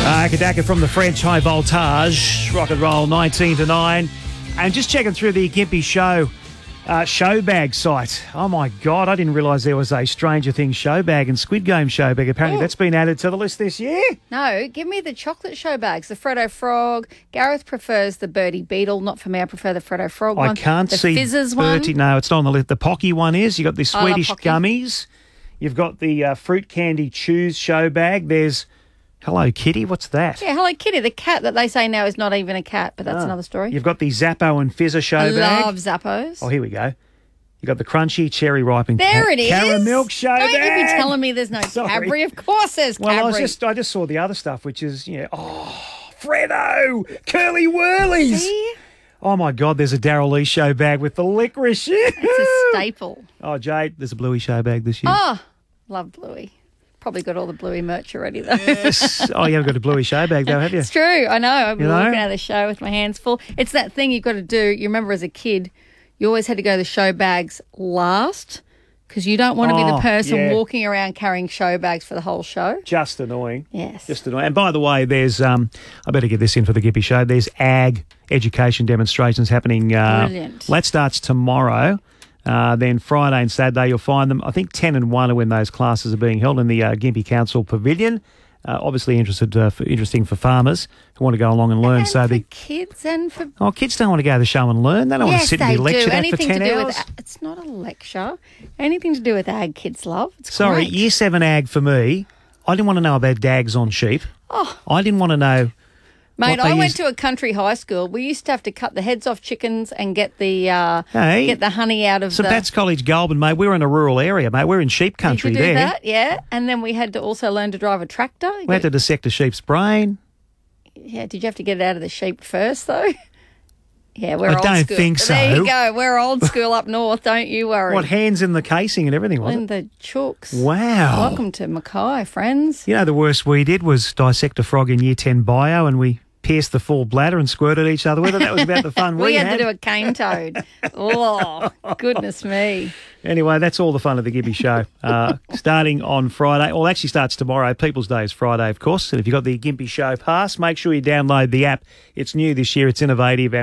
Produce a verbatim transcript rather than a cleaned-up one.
Uh, Kadaka from the French High Voltage, rock and roll nineteen to nine. And just checking through the Gympie Show uh, show bag site. Oh my God, I didn't realise there was a Stranger Things show bag and Squid Game show bag. Apparently Ooh. that's been added to the list this year. No, give me the chocolate show bags. The Freddo Frog. Gareth prefers the Birdie Beetle. Not for me. I prefer the Freddo Frog I one. can't the see Fizzes Bertie. one. No, it's not on the list. The Pocky one is. You've got the I love Swedish Pocky. gummies. You've got the uh, Fruit Candy Chews show bag. There's Hello Kitty. What's that? Yeah, Hello Kitty, the cat that they say now is not even a cat, but that's Ah. another story. You've got the Zappo and Fizzer show I bag. love Zappos. Oh, here we go. You've got the Crunchy Cherry Ripened There ca- it is. Caramel show Don't bag. you be telling me there's no Sorry. Cadbury. Of course there's Well, I was Cadbury. just I just saw the other stuff, which is you know, oh, Freddo, Curly Whirlies. See? Oh my God, there's a Daryl Lee show bag with the licorice. It's a staple. Oh, Jade, there's a Bluey show bag this year. Oh, love Bluey. Probably got all the Bluey merch already, though. Yes. Oh, you haven't got a Bluey show bag though, have you? It's true. I know. I've been You know? looking at the show with my hands full. It's that thing you've got to do. You remember as a kid, you always had to go to the show bags last because you don't want to be Oh, the person yeah. walking around carrying show bags for the whole show. Just annoying. Yes. Just annoying. And by the way, there's um, I better get this in for the Gympie Show. There's ag education demonstrations happening. Uh, Brilliant. Well, that starts tomorrow. Uh, then Friday and Saturday you'll find them. I think ten and one are when those classes are being held in the uh, Gympie Council Pavilion. Uh, obviously interested, uh, for, interesting for farmers who want to go along and learn. And so for the kids and for... oh, kids don't want to go to the show and learn. They don't want to yes, sit and they be lectured do. at Anything for ten to do hours. with... It's not a lecture. Anything to do with ag, kids love. It's Sorry, great. year seven ag for me. I didn't want to know about dags on sheep. Oh. I didn't want to know. Mate, what they I went used- to a country high school. We used to have to cut the heads off chickens and get the uh, Hey, get the honey out of Saint the... Pat's College, Goulburn, mate. We're in a rural area, mate. We're in sheep country Did you do there. that? Yeah. And then we had to also learn to drive a tractor. We had to dissect a sheep's brain. Yeah, did you have to get it out of the sheep first, though? Yeah, we're I old don't school. think There so. you go. We're old school up north, don't you worry. What, hands in the casing and everything, was And it? the chooks. Wow. Welcome to Mackay, friends. You know, the worst we did was dissect a frog in year ten bio and we pierced the full bladder and squirted each other with it. That was about the fun we, We had to do a cane toad. Oh, goodness me. Anyway, that's all the fun of the Gympie Show. Uh, starting on Friday. Well, it actually starts tomorrow. People's Day is Friday, of course. And if you've got the Gympie Show pass, make sure you download the app. It's new this year. It's innovative and